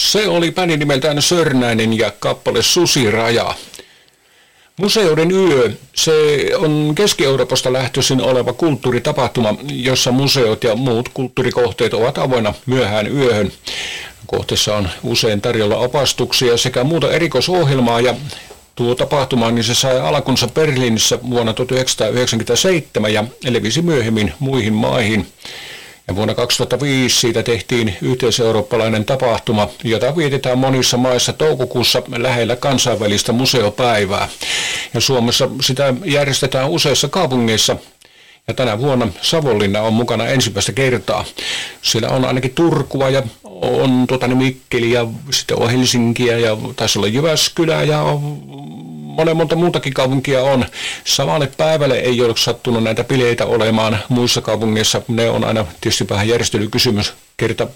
Se oli bändi nimeltään Sörnäinen ja kappale Susiraja. Museoiden yö, se on Keski-Euroopasta lähtöisin oleva kulttuuritapahtuma, jossa museot ja muut kulttuurikohteet ovat avoinna myöhään yöhön. Kohteessa on usein tarjolla opastuksia sekä muuta erikoisohjelmaa ja tuo tapahtuma niin se sai alkunsa Berliinissä vuonna 1997 ja levisi myöhemmin muihin maihin. Ja vuonna 2005 siitä tehtiin yhteiseurooppalainen tapahtuma, jota vietetään monissa maissa toukokuussa lähellä kansainvälistä museopäivää. Ja Suomessa sitä järjestetään useissa kaupungeissa. Ja tänä vuonna Savonlinna on mukana ensimmäistä kertaa. Siellä on ainakin Turkua ja on Mikkeli ja sitten on Helsinkiä ja taisi olla Jyväskylää ja monta muutakin kaupunkia on. Samalle päivälle ei ole sattunut näitä bileitä olemaan muissa kaupungeissa. Ne on aina tietysti vähän järjestelykysymys. Kerta